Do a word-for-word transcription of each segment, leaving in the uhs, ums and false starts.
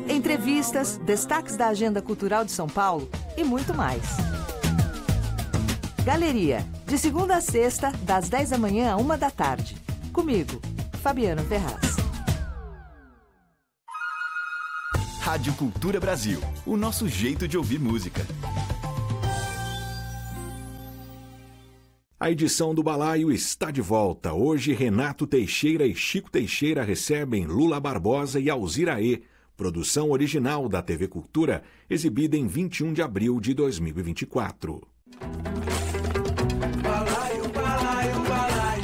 entrevistas, destaques da agenda cultural de São Paulo e muito mais. Galeria, de segunda a sexta, das dez da manhã à uma da tarde. Comigo, Fabiana Ferraz. Rádio Cultura Brasil, o nosso jeito de ouvir música. A edição do Balaio está de volta. Hoje, Renato Teixeira e Chico Teixeira recebem Lula Barbosa e Alziraê, produção original da T V Cultura, exibida em vinte e um de abril de dois mil e vinte e quatro. Balaio, balaio, balaio.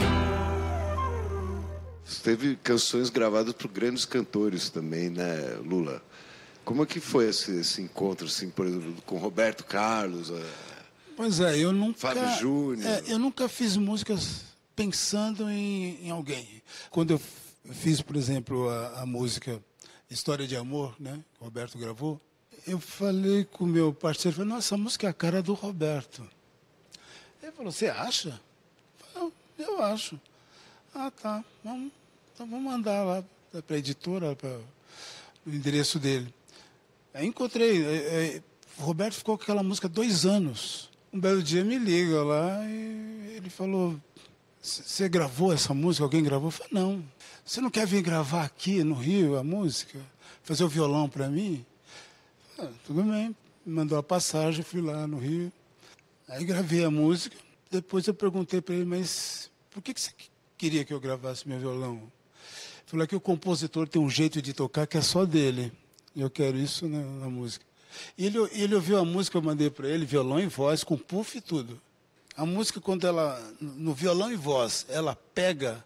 Teve canções gravadas por grandes cantores também, né, Lula? Como é que foi esse, esse encontro, assim, por exemplo, com Roberto Carlos? Pois é, eu nunca... Fábio Júnior. É, eu nunca fiz músicas pensando em, em alguém. Quando eu fiz, por exemplo, a, a música História de Amor, né, que o Roberto gravou, eu falei com o meu parceiro, falei, nossa, essa música é a cara do Roberto. Ele falou, você acha? Eu, eu acho. Ah, tá, vamos, então vamos mandar lá para a editora, para o endereço dele. Aí encontrei, é, é, o Roberto ficou com aquela música dois anos. Um belo dia me liga lá e ele falou, você gravou essa música? Alguém gravou? Eu falei, não. Você não quer vir gravar aqui no Rio a música? Fazer o violão para mim? Ah, tudo bem. Me mandou a passagem, fui lá no Rio. Aí gravei a música. Depois eu perguntei para ele, mas por que você queria que eu gravasse meu violão? Ele falou que o compositor tem um jeito de tocar que é só dele. E eu quero isso na, na música. E ele, ele ouviu a música, eu mandei para ele, violão e voz, com puff e tudo. A música, quando ela, no violão e voz, ela pega,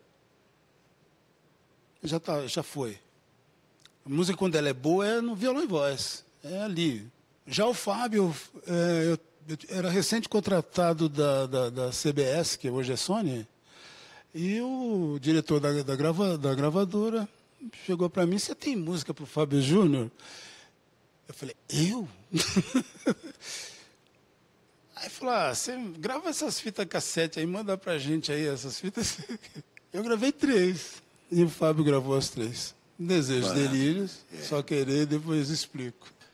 já, tá, já foi. A música, quando ela é boa, é no violão e voz, é ali. Já o Fábio, é, eu, eu era recente contratado da, da, da C B S, que hoje é Sony, e o diretor da, da, grava, da gravadora chegou para mim, você tem música para o Fábio Júnior? Eu falei, eu? Aí falou, ah, você grava essas fitas cassete aí, manda pra gente aí essas fitas. Eu gravei três. E o Fábio gravou as três. Desejo, Delírios, é. Só Querer, depois explico.